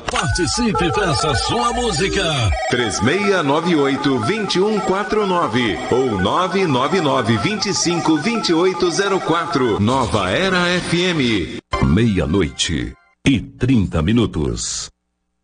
Participe e peça sua música. 3698-2149 ou 999-252804. Nova Era FM. 00:30.